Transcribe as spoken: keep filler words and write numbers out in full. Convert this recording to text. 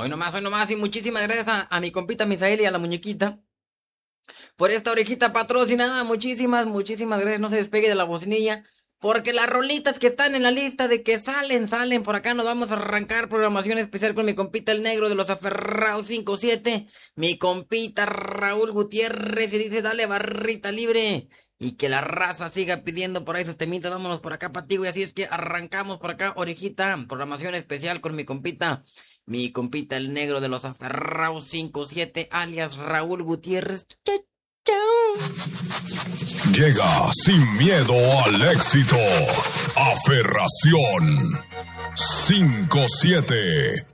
Hoy nomás, hoy nomás, y muchísimas gracias a, a mi compita Misael y a la muñequita por esta orejita patrocinada. Muchísimas, muchísimas gracias. No se despegue de la bocinilla, porque las rolitas que están en la lista de que salen, salen por acá. Nos vamos a arrancar programación especial con mi compita el negro de los aferrados cinco siete, mi compita Raúl Gutiérrez, y dice dale barrita libre. Y que la raza siga pidiendo por ahí sus temitas. Vámonos por acá, patigo. Y así es que arrancamos por acá, orejita. Programación especial con mi compita. Mi compita el negro de los aferrados cinco siete, alias Raúl Gutiérrez. Chau, chau. Llega sin miedo al éxito. Aferración cinco siete.